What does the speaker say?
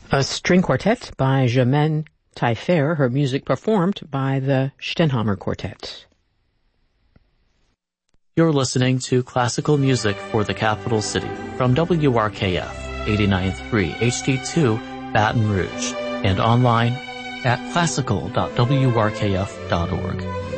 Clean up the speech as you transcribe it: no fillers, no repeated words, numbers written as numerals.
A string quartet by Germaine Taillefer, her music performed by the Stenhamer Quartet. You're listening to classical music for the capital city from WRKF 89.3 HD2 Baton Rouge and online at classical.wrkf.org.